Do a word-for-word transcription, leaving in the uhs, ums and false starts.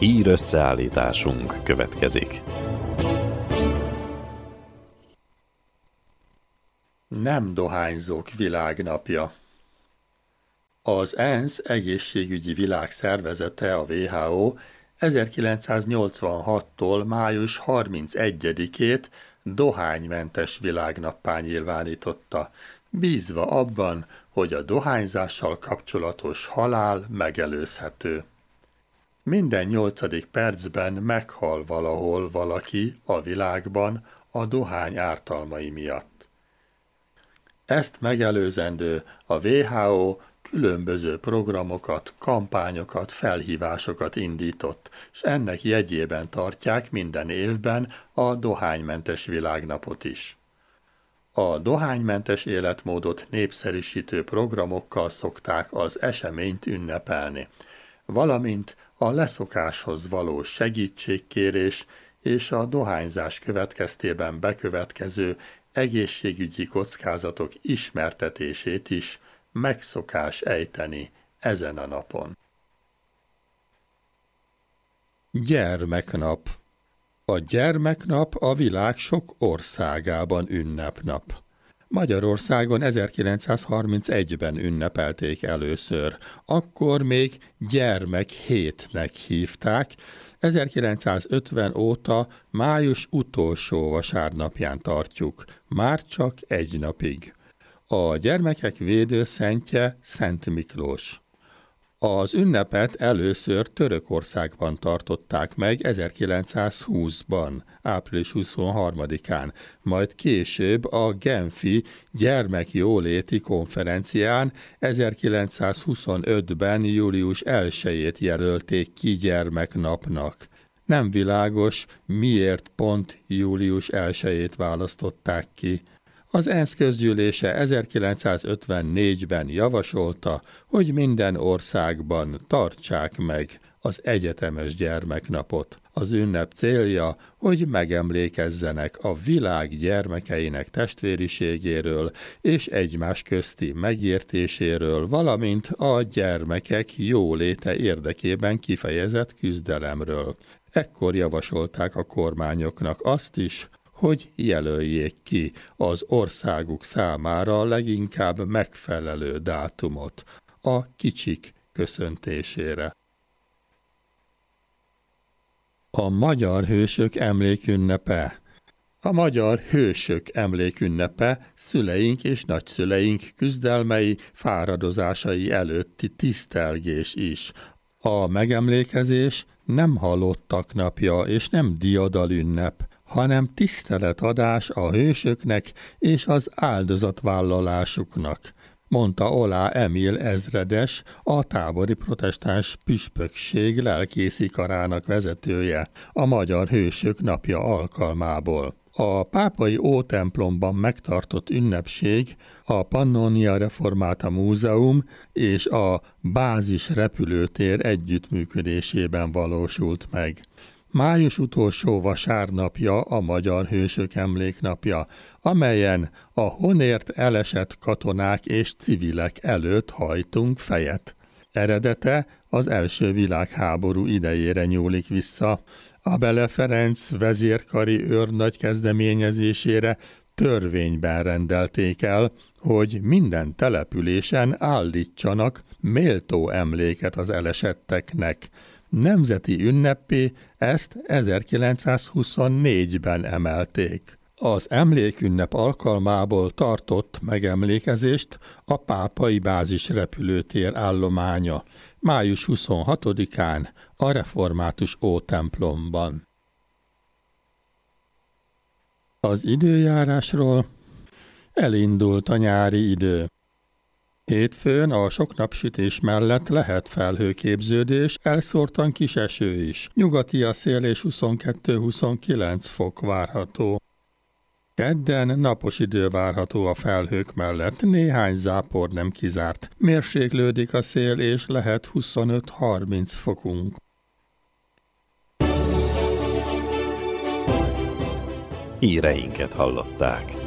Hír összeállításunk következik. Nem dohányzók világnapja. Az ENSZ egészségügyi világszervezete, a dupla vé há ó ezerkilencszáznyolcvanhattól május harmincegyedikét dohánymentes világnappá nyilvánította, bízva abban, hogy a dohányzással kapcsolatos halál megelőzhető. Minden nyolcadik percben meghal valahol valaki a világban a dohány ártalmai miatt. Ezt megelőzendő a dupla vé há ó különböző programokat, kampányokat, felhívásokat indított, és ennek jegyében tartják minden évben a dohánymentes világnapot is. A dohánymentes életmódot népszerűsítő programokkal szokták az eseményt ünnepelni, valamint a leszokáshoz való segítségkérés és a dohányzás következtében bekövetkező egészségügyi kockázatok ismertetését is megszokás ejteni ezen a napon. Gyermeknap. A gyermeknap a világ sok országában ünnepnap. Magyarországon ezerkilencszázharmincegyben ünnepelték először, akkor még gyermekhétnek hívták, ezerkilencszázötven óta május utolsó vasárnapján tartjuk, már csak egy napig. A gyermekek védőszentje Szent Miklós. Az ünnepet először Törökországban tartották meg ezerkilencszázhúszban, április huszonharmadikán, majd később a Genfi gyermekjóléti konferencián ezerkilencszázhuszonötben július elsejét jelölték ki gyermeknapnak. Nem világos, miért pont július elsejét választották ki. Az ENSZ közgyűlése ezerkilencszázötvennégyben javasolta, hogy minden országban tartsák meg az egyetemes gyermeknapot. Az ünnep célja, hogy megemlékezzenek a világ gyermekeinek testvériségéről és egymás közti megértéséről, valamint a gyermekek jóléte érdekében kifejezett küzdelemről. Ekkor javasolták a kormányoknak azt is, hogy jelöljék ki az országuk számára leginkább megfelelő dátumot a kicsik köszöntésére. A magyar hősök emlékünnepe. A magyar hősök emlékünnepe szüleink és nagyszüleink küzdelmei, fáradozásai előtti tisztelgés is. A megemlékezés nem halottak napja és nem diadalünnep, hanem tiszteletadás a hősöknek és az áldozatvállalásuknak, mondta Olá Emil ezredes, a tábori protestáns püspökség lelkészi karának vezetője a Magyar Hősök Napja alkalmából. A pápai ótemplomban megtartott ünnepség a Pannonia Reformata Múzeum és a Bázis repülőtér együttműködésében valósult meg. Május utolsó vasárnapja a Magyar Hősök Emléknapja, amelyen a honért elesett katonák és civilek előtt hajtunk fejet. Eredete az első világháború idejére nyúlik vissza. Abele Ferenc vezérkari őrnagy kezdeményezésére törvényben rendelték el, hogy minden településen állítsanak méltó emléket az elesetteknek. Nemzeti ünneppé ezt ezerkilencszázhuszonnégyben emelték. Az emlékünnep alkalmából tartott megemlékezést a pápai bázis repülőtér állománya május huszonhatodikán a református ótemplomban. Az időjárásról: elindult a nyári idő. Hétfőn a sok napsütés mellett lehet felhőképződés, elszórtan kis eső is. Nyugati a szél és huszonkettő-huszonkilenc fok várható. Kedden napos idő várható a felhők mellett, néhány zápor nem kizárt. Mérséklődik a szél és lehet huszonöt-harminc fokunk. Híreinket hallották.